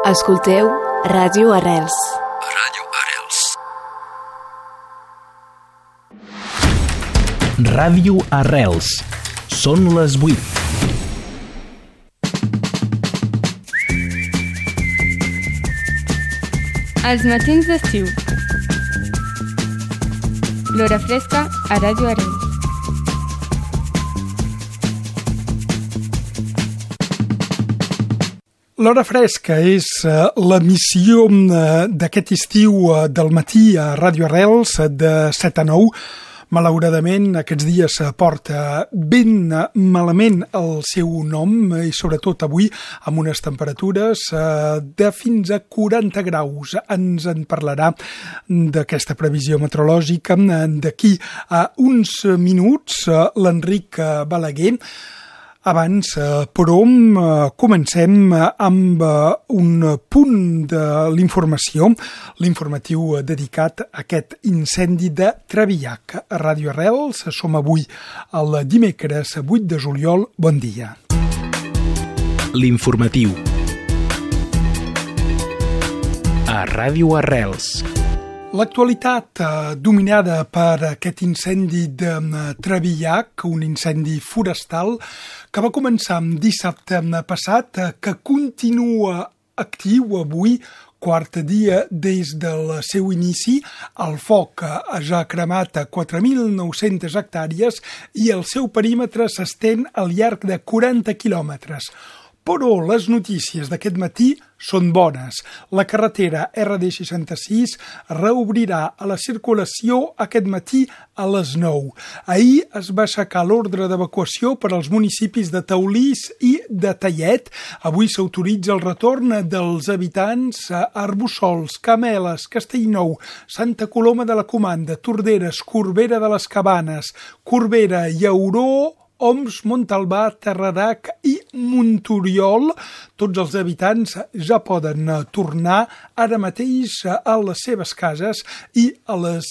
Escolteu Ràdio Arrels. Ràdio Arrels. Ràdio Arrels. Són les 8. Els matins d'estiu. L'hora fresca a Ràdio Arrels. L'hora fresca és l'emissió d'aquest estiu del matí a Ràdio Arrels de 7 a 9. Malauradament, aquests dies porta ben malament el seu nom i sobretot avui amb unes temperatures de fins a 40 graus. Ens en parlarà d'aquesta previsió meteorològica d'aquí a uns minuts l'Enric Balaguer. Abans, però, comencem amb un punt de l'informació, l'informatiu dedicat a aquest incendi de Trevillac. A Ràdio Arrels, som avui el dimecres 8 de juliol. Bon dia. L'informatiu. A Ràdio Arrels. L'actualitat dominada per aquest incendi de Trevillac, un incendi forestal que va començar dissabte passat, que continua actiu avui, quart dia des del seu inici. El foc ja ha cremat 4.900 hectàrees i el seu perímetre s'estén al llarg de 40 quilòmetres. Però les notícies d'aquest matí són bones. La carretera RD66 reobrirà a la circulació aquest matí a les 9. Ahir es va aixecar l'ordre d'evacuació per als municipis de Taulís i de Tellet. Avui s'autoritza el retorn dels habitants a Arboçols, Cameles, Castellnou, Santa Coloma de la Comanda, Torderes, Corbera de les Cabanes, Corbera, Llauró, Oms, Montalbà, Terradac i Montoriol. Tots els habitants ja poden tornar ara mateix a les seves cases i a les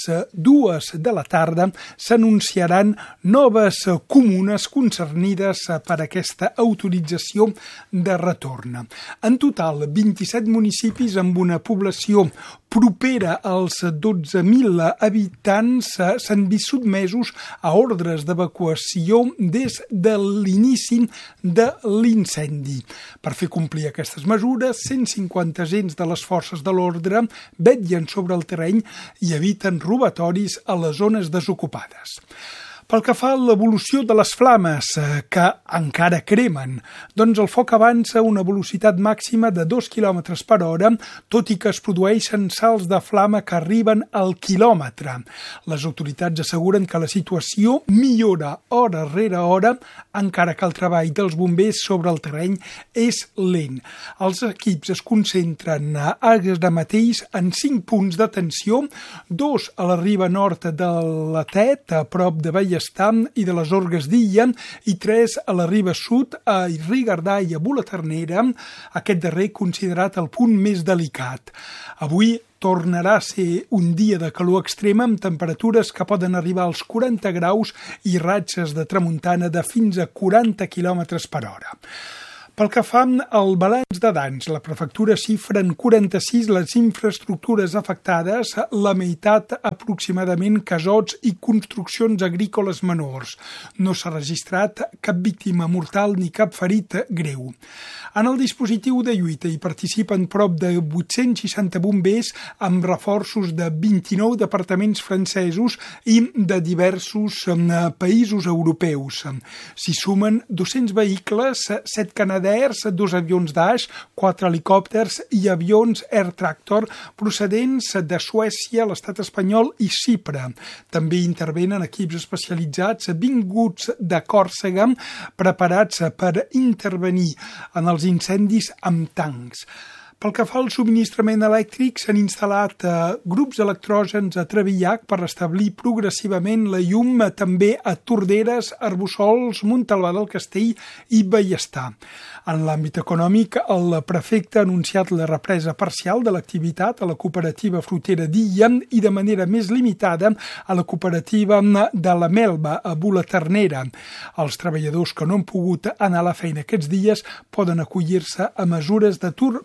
2 de la tarda s'anunciaran noves comunes concernides per aquesta autorització de retorn. En total, 27 municipis amb una població propera als 12.000 habitants s'han vist sotmesos a ordres d'evacuació des de l'inici de l'incendi. Per fer complir aquestes mesures, 150 agents de les forces de l'ordre vetllen sobre el terreny i eviten robatoris a les zones desocupades. Pel que fa a l'evolució de les flames, que encara cremen, doncs el foc avança a una velocitat màxima de 2 km per hora, tot i que es produeixen salts de flama que arriben al quilòmetre. Les autoritats asseguren que la situació millora hora rere hora, encara que el treball dels bombers sobre el terreny és lent. Els equips es concentren ara mateix en 5 punts d'atenció, 2 a la riba nord de la Tet, a prop de Vallès i de les Orgues d'Illa, i 3 a la riba sud, a Rigardà i a Bulaternera, aquest darrer considerat el punt més delicat. Avui tornarà a ser un dia de calor extrema amb temperatures que poden arribar als 40 graus i ratxes de tramuntana de fins a 40 km per hora. Pel que fa al balanç de danys, la prefectura xifra en 46 les infraestructures afectades, la meitat aproximadament casots i construccions agrícoles menors. No s'ha registrat cap víctima mortal ni cap ferit greu. En el dispositiu de lluita hi participen prop de 860 bombers amb reforços de 29 departaments francesos i de diversos països europeus. S'hi sumen 200 vehicles, 7 canadens, 2 avions Dash, 4 helicòpters i avions Air Tractor procedents de Suècia, l'estat espanyol i Xipre. També intervenen equips especialitzats vinguts de Còrsega preparats per intervenir en els incendis amb tancs. Pel que fa al subministrament elèctric, s'han instal·lat grups electrògens a Trevillac per restablir progressivament la llum també a Torderes, Arboçols, Montalbà del Castell i Bellestar. En l'àmbit econòmic, el prefecte ha anunciat la represa parcial de l'activitat a la cooperativa frutera d'Illa i de manera més limitada a la cooperativa de la Melba, a Bulaternera. Els treballadors que no han pogut anar a la feina aquests dies poden acollir-se a mesures d'atur parcial.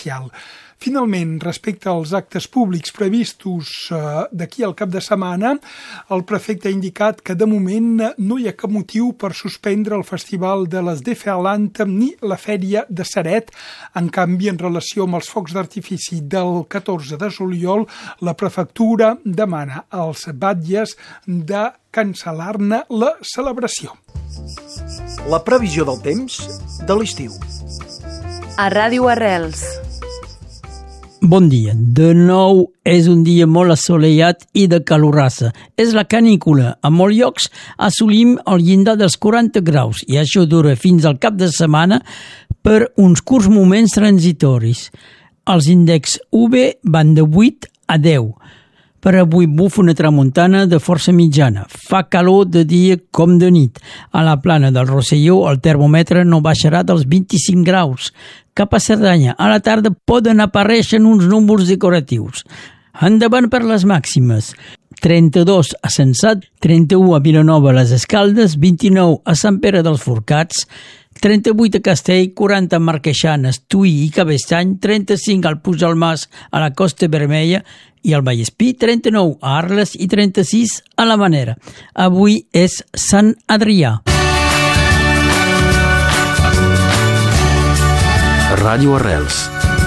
especial. Finalment, respecte als actes públics previstos d'aquí al cap de setmana, el prefecte ha indicat que de moment no hi ha cap motiu per suspendre el Festival de les Déferlantes ni la Fèria de Ceret. En canvi, en relació amb els focs d'artifici del 14 de juliol, la prefectura demana als batlles de cancel·lar-ne la celebració. La previsió del temps de l'estiu. A Ràdio Arrels. Bon dia. De nou és un dia molt assolellat i de calorassa. És la canícula. A molts llocs assolim el llindar dels 40 graus i això dura fins al cap de setmana per uns curts moments transitoris. Els índexs UV van de 8 a 10. Per avui bufa una tramuntana de força mitjana. Fa calor de dia com de nit. A la plana del Rosselló el termòmetre no baixarà dels 25 graus. Cap a Cerdanya, a la tarda poden aparèixer uns núvols decoratius. Endavant per les màximes. 32 a Sensat, 31 a Vilanova les Escaldes, 29 a Sant Pere dels Forcats, 38 a Castell, 40 a Marqueixanes, Tuí i Cabestany, 35 al Puig del Mas a la Costa Vermella i al Vallespí, 39 a Arles i 36 a la Manera. Avui és Sant Adrià. Ràdio Arrels.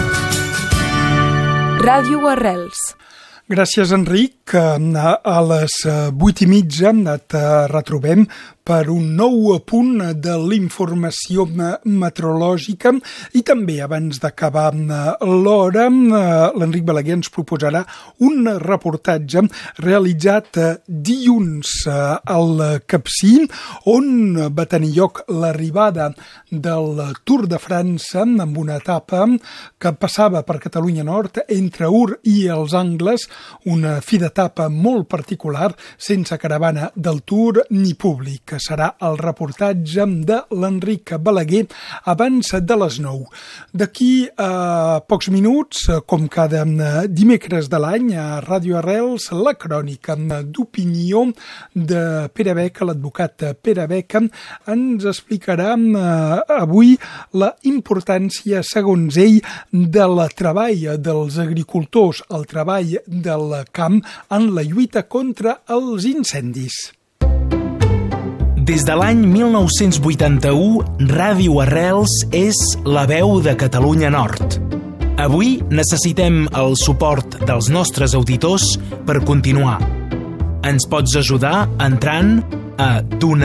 Ràdio Arrels. Gràcies, Enric. A les 8:30 et retrobem per un nou punt de l'informació meteorològica i també abans d'acabar l'hora l'Enric Balaguer ens proposarà un reportatge realitzat dilluns al Capcir on va tenir lloc l'arribada del Tour de França amb una etapa que passava per Catalunya Nord entre Ur i els Angles, una fi d'etapa molt particular sense caravana del Tour ni públic. Serà el reportatge de l'Enric Balaguer abans de les 9. D'aquí a pocs minuts, com cada dimecres de l'any, a Ràdio Arrels, la crònica d'opinió de Pere Beca, l'advocat Pere Beca, ens explicarà avui la importància, segons ell, del treball dels agricultors, el treball del camp en la lluita contra els incendis. Des de l'any 1981, Ràdio Arrels és la veu de Catalunya Nord. Avui necessitem el suport dels nostres auditors per continuar. Ens pots ajudar entrant a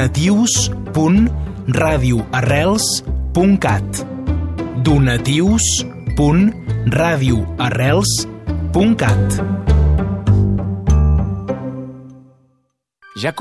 donatius.radioarrels.cat donatius.radioarrels.cat